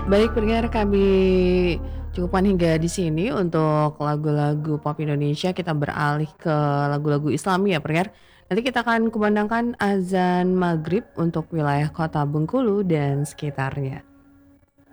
Baik pendengar, kami cukupkan hingga di sini untuk lagu-lagu pop Indonesia. Kita beralih ke lagu-lagu Islami ya pendengar. Nanti kita akan kumandangkan azan maghrib untuk wilayah kota Bengkulu dan sekitarnya.